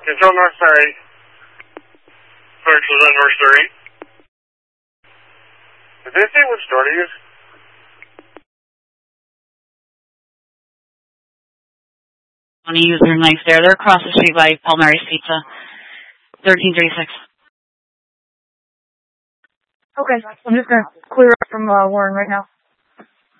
Control North 30. Virtual on North 30. Did they say which door to use? Want to use their knife there. They're across the street by Palmaris Pizza. 1336. Okay, I'm just going to clear up from Warren right now.